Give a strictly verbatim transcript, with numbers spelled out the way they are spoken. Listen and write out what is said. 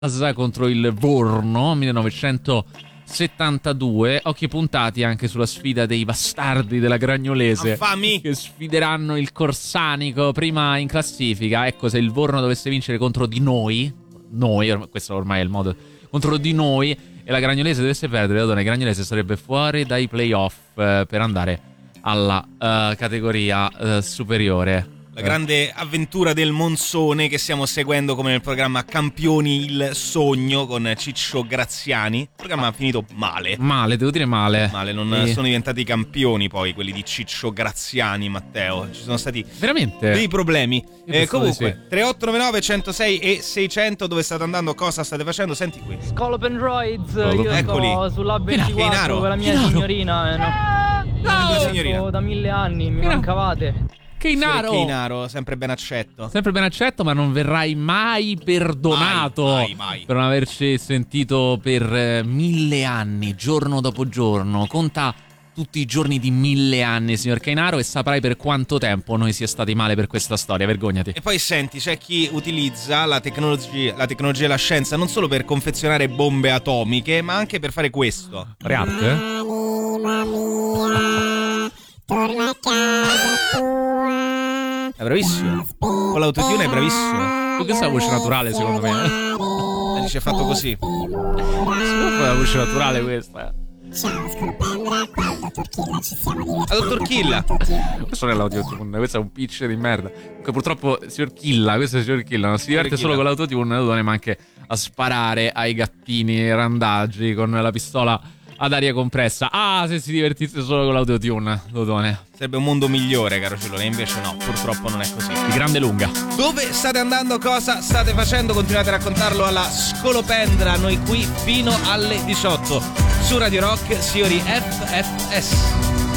contro il Vorno millenovecentosettantadue. Occhi puntati anche sulla sfida dei bastardi della Gragnolese, Affami. che sfideranno il Corsanico prima in classifica. Ecco, se il Vorno dovesse vincere contro di noi, noi, questo ormai è il modo, contro di noi, e la Gragnolese dovesse perdere, la donna Gragnolese sarebbe fuori dai playoff eh, per andare alla uh, categoria uh, superiore. La grande avventura del Monsone che stiamo seguendo come nel programma Campioni il Sogno con Ciccio Graziani. Il programma ha finito male. Male, devo dire male. Male, non e... sono diventati campioni poi quelli di Ciccio Graziani, Matteo. Ci sono stati veramente dei problemi. Eh, comunque, sì. tre otto nove nove centosei e seicento, dove state andando, cosa state facendo? Senti qui. Scolopen Droids, io Eccoli. sto sull'A ventiquattro Pinaro. con la mia Pinaro. signorina. Eh, no. No, Io signorina. sto da mille anni, mi Pinaro. mancavate. Cheinaro. Cheinaro, sempre ben accetto. Sempre ben accetto, ma non verrai mai perdonato Mai, mai, mai. per non averci sentito per eh, mille anni, giorno dopo giorno. Conta tutti i giorni di mille anni, signor Cheinaro, e saprai per quanto tempo noi sia stati male per questa storia. Vergognati. E poi senti, c'è chi utilizza la tecnologia, la tecnologia e la scienza non solo per confezionare bombe atomiche, ma anche per fare questo. React? Anima mia, torna a casa tua. È bravissimo. Con l'autotune è bravissimo. Tu che sei la voce naturale, secondo me. E ci è fatto così. Secondo me è la voce naturale questa. Ciao Scolopendra, qua al dottor Killa ci siamo divertiti. Al dottor Killa. Questo non è l'autotune, questo è un pitch di merda. Comunque, purtroppo, signor Killa, questo è il signor Killa, non si diverte Killa. solo con l'autotune, ma anche a sparare ai gattini randaggi con la pistola ad aria compressa. Ah, se si divertisse solo con l'autotune, Dodone. Sarebbe un mondo migliore, caro Cillone, invece no, purtroppo non è così. Di grande lunga. Dove state andando? Cosa state facendo? Continuate a raccontarlo alla Scolopendra, noi qui fino alle diciotto su Radio Rock, Siori F F S.